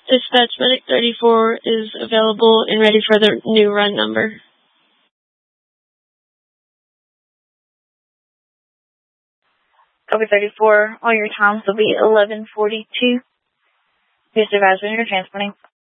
Dispatch Medic 34 is available and ready for the new run number. Copy 34. All your times will be 11:42. Please advise when you're transporting.